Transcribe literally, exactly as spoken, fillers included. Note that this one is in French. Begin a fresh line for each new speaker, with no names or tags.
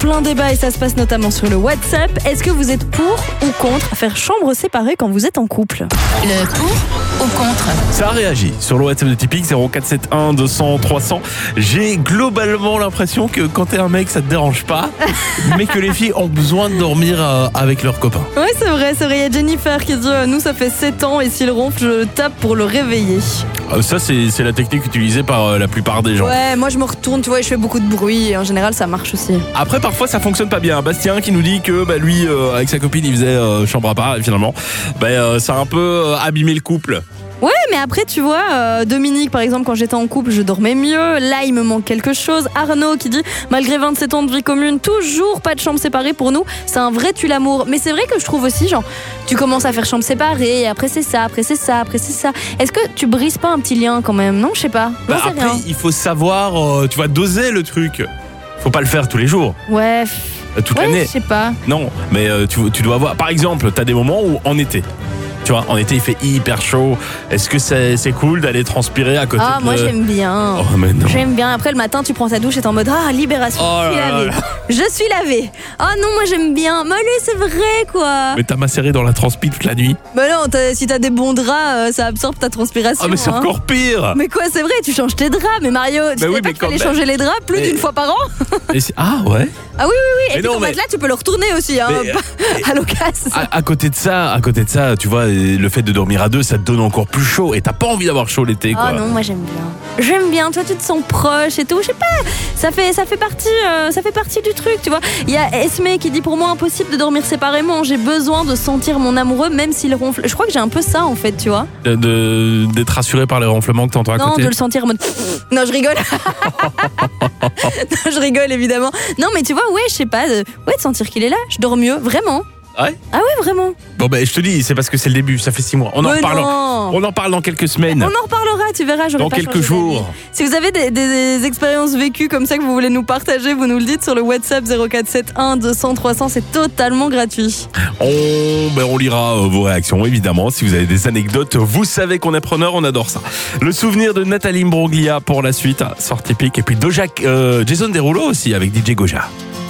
plein débat et ça se passe notamment sur le WhatsApp. Est-ce que vous êtes pour ou contre faire chambre séparée quand vous êtes en couple ?
Le pour ou contre ?
Ça a réagi sur le WhatsApp de Tipeee zéro quatre sept un deux cents trois cents. J'ai globalement l'impression que quand t'es un mec, ça te dérange pas, mais que les filles ont besoin de dormir euh, avec leurs copains.
Oui, c'est vrai, c'est vrai. Il y a Jennifer qui dit euh, nous, ça fait sept ans et s'il ronfle, je le tape pour le réveiller.
Euh, ça, c'est, c'est la technique utilisée par euh, la plupart des gens.
Ouais, moi je me retourne, tu vois, et je fais beaucoup de bruit et en général, ça marche aussi.
Après, parfois, ça fonctionne pas bien. Bastien qui nous dit que bah, lui, euh, avec sa copine, il faisait euh, chambre à part et finalement, bah, euh, ça a un peu euh, abîmé le couple.
Ouais, mais après, tu vois, euh, Dominique, par exemple, quand j'étais en couple, je dormais mieux. Là, il me manque quelque chose. Arnaud qui dit, malgré vingt-sept ans de vie commune, toujours pas de chambre séparée pour nous. C'est un vrai tue-l'amour. Mais c'est vrai que je trouve aussi, genre, tu commences à faire chambre séparée, après c'est ça, après c'est ça, après c'est ça. Est-ce que tu brises pas un petit lien quand même ? Non, je sais pas.
Bah,
J'en sais
après,
rien.
il faut savoir, euh, tu vas doser le truc. Faut pas le faire tous les jours,
Ouais,
euh, toute
ouais,
l'année.
je sais pas.
Non, mais euh, tu, tu dois avoir. Par exemple, t'as des moments où en été. Tu vois, en été, il fait hyper chaud. Est-ce que c'est, c'est cool d'aller transpirer à côté
Ah,
de...
moi j'aime bien.
Oh, mais non.
J'aime bien. Après, le matin, tu prends ta douche et t'es en mode ah, libération.
Oh
je suis
là
lavée.
là.
Je suis lavée. Ah non, moi j'aime bien. Mais lui, c'est vrai quoi.
Mais t'as macéré dans la transpi toute la nuit.
Bah non, t'as- si t'as des bons draps, euh, ça absorbe ta transpiration.
Ah, mais c'est
hein.
encore pire.
Mais quoi, c'est vrai, tu changes tes draps. Mais Mario, tu
Mais
sais
oui,
pas
mais
qu'il fallait
quand
changer les draps plus
Mais-
d'une fois par an ?
Et c'est- Ah, ouais.
Ah oui, oui, oui. Et
Mais
puis
non,
ton
mais-
matelas, tu peux le retourner aussi, hein,
Mais,
à l'occasion.
À, à côté de ça, à côté de ça, tu vois, le fait de dormir à deux, ça te donne encore plus chaud. Et t'as pas envie d'avoir chaud l'été, quoi.
Ah non, moi j'aime bien. J'aime bien, toi tu te sens proche et tout, je sais pas, ça fait, ça fait, partie, euh, ça fait partie du truc, tu vois. Il y a Esme qui dit pour moi impossible de dormir séparément, j'ai besoin de sentir mon amoureux même s'il ronfle. Je crois que j'ai un peu ça en fait, tu vois.
De, de- d'être rassuré par les ronflements que t'entends à
Non,
côté.
de le sentir en mode... Non, je rigole. Non, je rigole évidemment. Non, mais tu vois, ouais, je sais pas, de... ouais, de sentir qu'il est là, je dors mieux, vraiment.
Ouais.
Ah ouais, vraiment.
Bon, ben, je te dis, c'est parce que c'est le début, ça fait six mois. On en
Mais
reparle.
non.
On en parle dans quelques semaines.
On en reparlera, tu verras, j'aurai
Dans
pas
quelques
changé
jours.
d'avis. Si vous avez des, des- des expériences vécues comme ça que vous voulez nous partager, vous nous le dites sur le WhatsApp zéro quatre sept un deux cents trois cents, c'est totalement gratuit.
On, ben, on lira euh, vos réactions, évidemment. Si vous avez des anecdotes, vous savez qu'on est preneur, on adore ça. Le souvenir de Nathalie Imbroglia pour la suite, sortie pique. Et puis Doja, euh, Jason Derulo aussi avec D J Goja.